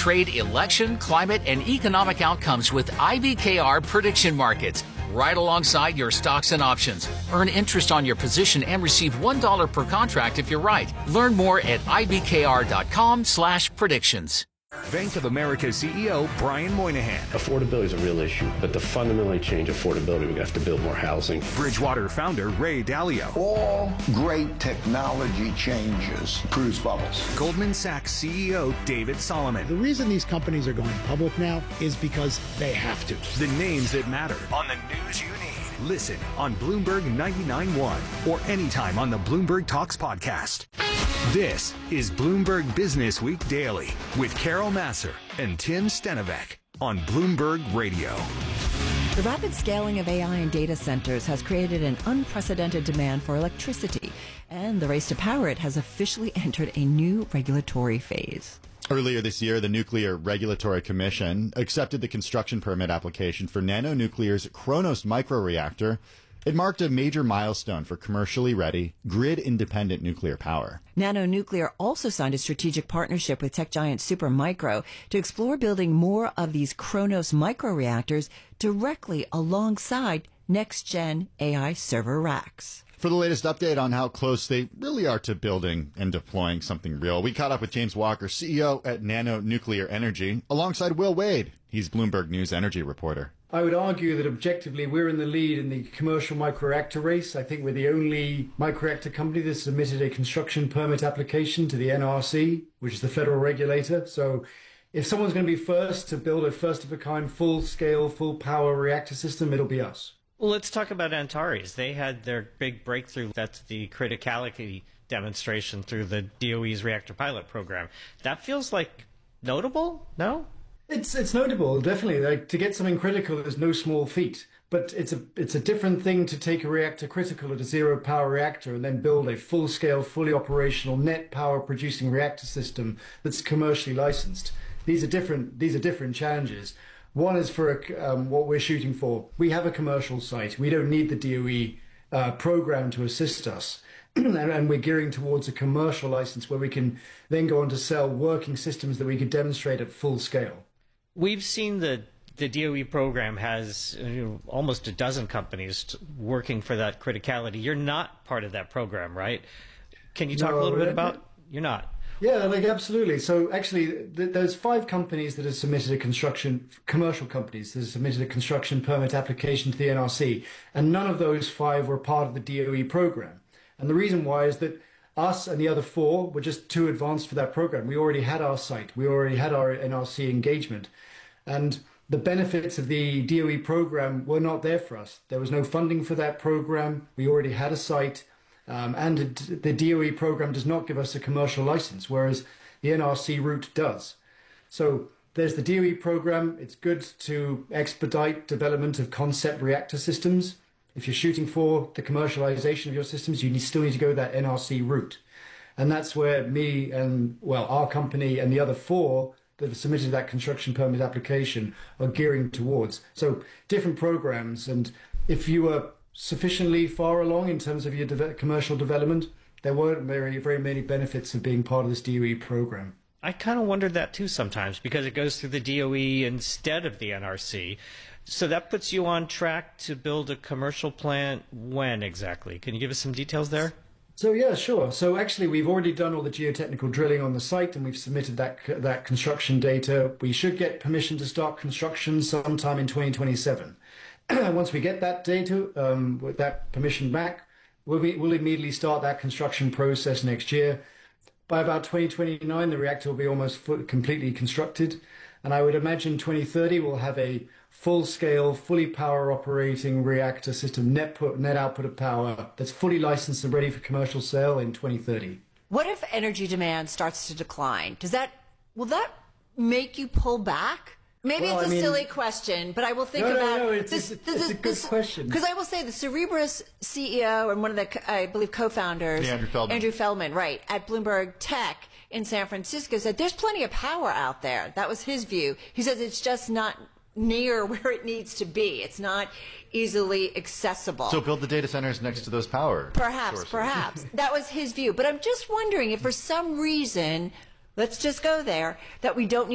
trade, election, climate, and economic outcomes with IBKR prediction markets, right alongside your stocks and options. Earn interest on your position and receive $1 per contract if you're right. Learn more at ibkr.com/predictions. Bank of America CEO Brian Moynihan. Affordability is a real issue, but to fundamentally change affordability, we have to build more housing. Bridgewater founder Ray Dalio. All great technology changes produce bubbles. Goldman Sachs CEO David Solomon. The reason these companies are going public now is because they have to. The names that matter on the news you need. Listen on Bloomberg 99.1 or anytime on the Bloomberg Talks podcast. This is Bloomberg Business Week Daily with Carol Massar and Tim Stenovec on Bloomberg Radio. The rapid scaling of AI and data centers has created an unprecedented demand for electricity, and the race to power it has officially entered a new regulatory phase. Earlier this year, the Nuclear Regulatory Commission accepted the construction permit application for Nano Nuclear's Kronos microreactor. It marked a major milestone for commercially ready, grid-independent nuclear power. Nano Nuclear also signed a strategic partnership with tech giant Supermicro to explore building more of these Kronos microreactors directly alongside next-gen AI server racks. For the latest update on how close they really are to building and deploying something real, we caught up with James Walker, CEO at Nano Nuclear Energy, alongside Will Wade. He's Bloomberg News energy reporter. I would argue that objectively we're in the lead in the commercial microreactor race. I think we're the only microreactor company that submitted a construction permit application to the NRC, which is the federal regulator. So if someone's going to be first to build a first-of-a-kind, full-scale, full-power reactor system, it'll be us. Well, let's talk about Antares. They had their big breakthrough. That's the criticality demonstration through the DOE's reactor pilot program. That feels like notable, no? It's notable, definitely. Like, to get something critical is no small feat. But it's a different thing to take a reactor critical at a zero power reactor and then build a full-scale, fully operational, net power producing reactor system that's commercially licensed. These are different challenges. One is for what we're shooting for. We have a commercial site. We don't need the DOE program to assist us. And we're gearing towards a commercial license where we can then go on to sell working systems that we could demonstrate at full scale. We've seen the DOE program has almost a dozen companies working for that criticality. You're not part of that program, right? Can you talk a little bit about? You're not. Yeah, like absolutely. So actually, there's 5 companies that have submitted commercial companies that have submitted a construction permit application to the NRC, and none of those 5 were part of the DOE program. And the reason why is that us and the other 4 were just too advanced for that program. We already had our site. We already had our NRC engagement. And the benefits of the DOE program were not there for us. There was no funding for that program. We already had a site. And the DOE program does not give us a commercial license, whereas the NRC route does. So there's the DOE program. It's good to expedite development of concept reactor systems. If you're shooting for the commercialization of your systems, you still need to go that NRC route. And that's where me and, well, our company and the other 4 that have submitted that construction permit application are gearing towards. So different programs. And if you were sufficiently far along in terms of your commercial development, there weren't very many benefits of being part of this DOE program. I kind of wondered that too sometimes because it goes through the DOE instead of the NRC. So that puts you on track to build a commercial plant when exactly? Can you give us some details there? So yeah, sure. So actually we've already done all the geotechnical drilling on the site and we've submitted that construction data. We should get permission to start construction sometime in 2027. Once we get that data, with that permission back, we'll immediately start that construction process next year. By about 2029, the reactor will be almost completely constructed. And I would imagine 2030 we'll have a full-scale, fully power-operating reactor system, net output of power, that's fully licensed and ready for commercial sale in 2030. What if energy demand starts to decline? Will that make you pull back? Maybe it's a silly question, but I will think about it's a good question. Because I will say the Cerebras CEO and one of the, I believe, co-founders, Andrew Feldman, right, at Bloomberg Tech in San Francisco said there's plenty of power out there. That was his view. He says it's just not near where it needs to be. It's not easily accessible. So build the data centers next to those power sources. Perhaps. That was his view. But I'm just wondering if for some reason, let's just go there, that we don't need